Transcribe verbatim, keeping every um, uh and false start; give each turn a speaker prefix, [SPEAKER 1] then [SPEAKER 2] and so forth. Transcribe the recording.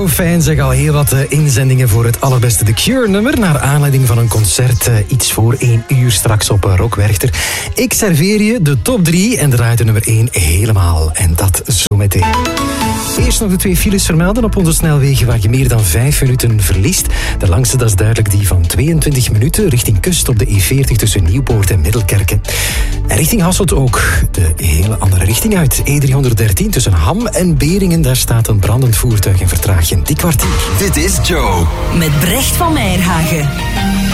[SPEAKER 1] radiofans zeggen al heel wat uh, inzendingen voor het allerbeste The Cure-nummer. Naar aanleiding van een concert uh, iets voor één uur straks op uh, Rock Werchter. Ik serveer je de top drie en draai de nummer één helemaal. En dat zo meteen. Eerst nog de twee files vermelden op onze snelwegen waar je meer dan vijf minuten verliest. De langste, dat is duidelijk die van tweeëntwintig minuten richting kust op de E veertig tussen Nieuwpoort en Middelkerken. En richting Hasselt ook de hele andere richting uit. E driehonderddertien tussen Ham en Beringen, daar staat een brandend voertuig in vertraging. Die kwartier.
[SPEAKER 2] Dit is Joe.
[SPEAKER 3] Met Brecht van Meijerhagen.